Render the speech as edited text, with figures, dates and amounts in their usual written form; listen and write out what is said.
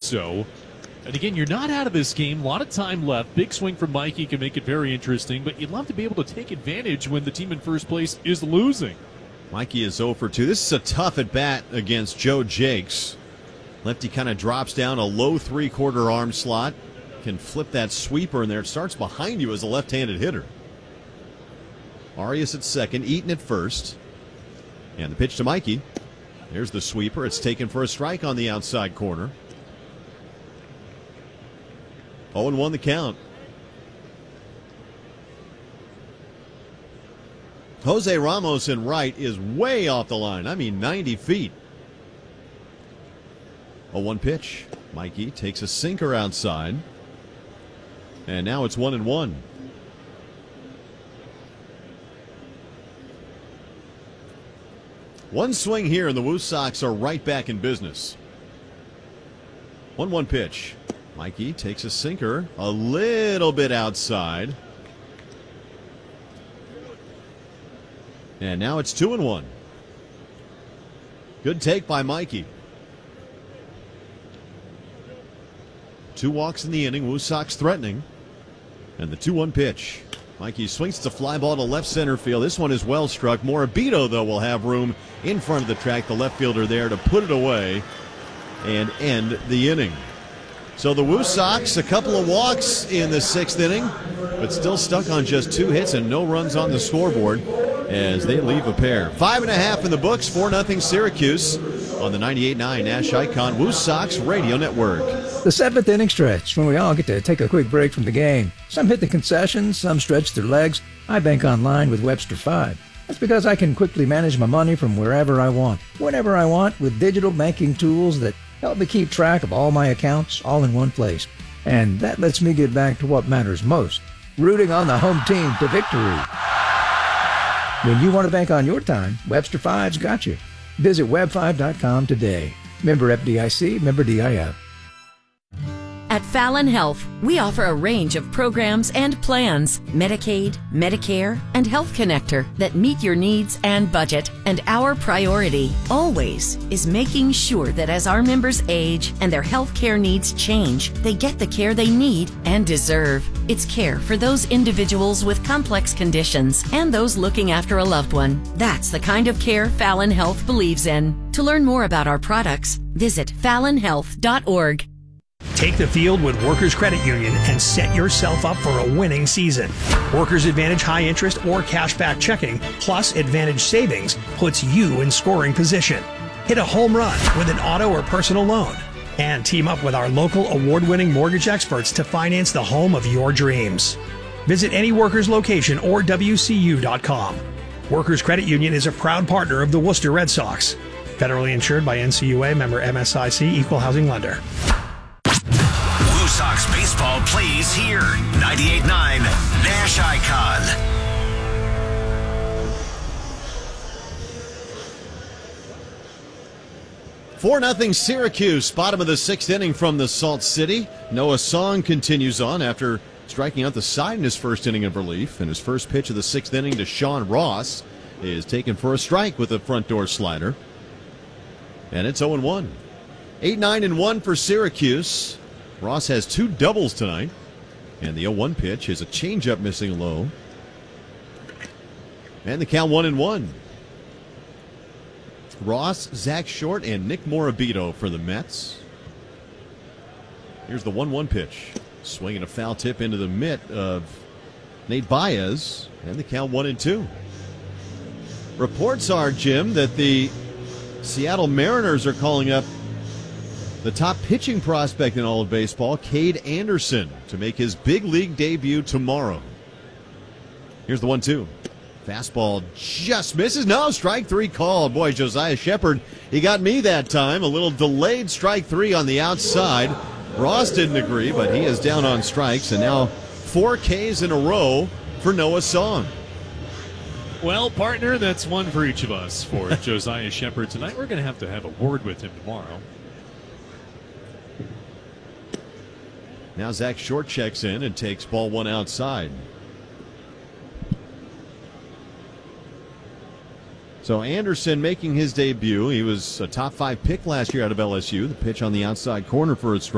so. And again, you're not out of this game. A lot of time left. Big swing from Mikey can make it very interesting, but you'd love to be able to take advantage when the team in first place is losing. Mikey is 0 for 2. This is a tough at-bat against Joe Jakes. Lefty kind of drops down a low three-quarter arm slot. Can flip that sweeper in there. It starts behind you as a left-handed hitter. Arias at second, Eaton at first. And the pitch to Mikey. There's the sweeper. It's taken for a strike on the outside corner. 0-1 the count. Jose Ramos in right is way off the line. I mean 90 feet. 0-1 pitch. Mikey takes a sinker outside. And now it's 1-1. One swing here, and the Woo Sox are right back in business. 1-1 pitch. Mikey takes a sinker a little bit outside. And now it's 2-1. Good take by Mikey. 2 walks in the inning. Woo Sox threatening. And the 2-1 pitch. Mikey swings the fly ball to left center field. This one is well struck. Morabito, though, will have room in front of the track. The left fielder there to put it away and end the inning. So the Woo Sox, a couple of walks in the 6th inning, but still stuck on just 2 hits and no runs on the scoreboard as they leave a pair. 5.5 in the books, 4-0 Syracuse on the 98.9 Nash Icon Woo Sox Radio Network. The 7th inning stretch, when we all get to take a quick break from the game. Some hit the concessions, some stretch their legs. I bank online with Webster 5. That's because I can quickly manage my money from wherever I want, whenever I want, with digital banking tools that help me keep track of all my accounts all in one place. And that lets me get back to what matters most, rooting on the home team to victory. When you want to bank on your time, Webster 5's got you. Visit web5.com today. Member FDIC, member DIF. At Fallon Health, we offer a range of programs and plans, Medicaid, Medicare, and Health Connector that meet your needs and budget. And our priority, always, is making sure that as our members age and their health care needs change, they get the care they need and deserve. It's care for those individuals with complex conditions and those looking after a loved one. That's the kind of care Fallon Health believes in. To learn more about our products, visit fallonhealth.org. Take the field with Workers Credit Union and set yourself up for a winning season. Workers Advantage high interest or cashback checking plus Advantage savings puts you in scoring position. Hit a home run with an auto or personal loan and team up with our local award-winning mortgage experts to finance the home of your dreams. Visit any Workers location or WCU.com. Workers Credit Union is a proud partner of the Worcester Red Sox. Federally insured by NCUA, member MSIC, equal housing lender. Sox baseball plays here. 98.9 Nash Icon. Four 0 Syracuse, bottom of the 6th inning from the Salt City. Noah Song continues on after striking out the side in his first inning of relief. And his first pitch of the 6th inning to Sean Ross is taken for a strike with a front door slider. And it's 0-1. 8-9-1 for Syracuse. Ross has 2 doubles tonight. And the 0-1 pitch is a changeup missing low. And the count 1-1. Ross, Zach Short, and Nick Morabito for the Mets. Here's the 1-1 pitch. Swinging a foul tip into the mitt of Nate Baez. And the count 1-2. Reports are, Jim, that the Seattle Mariners are calling up the top pitching prospect in all of baseball, Cade Anderson, to make his big league debut tomorrow. Here's the 1-2. Fastball just misses. No, strike 3 called. Boy, Josiah Shepard, he got me that time. A little delayed strike 3 on the outside. Ross didn't agree, but he is down on strikes. And now 4 Ks in a row for Noah Song. Well, partner, that's one for each of us for Josiah Shepard tonight. We're going to have a word with him tomorrow. Now Zach Short checks in and takes ball 1 outside. So Anderson making his debut. He was a top 5 pick last year out of LSU. The pitch on the outside corner for a strike.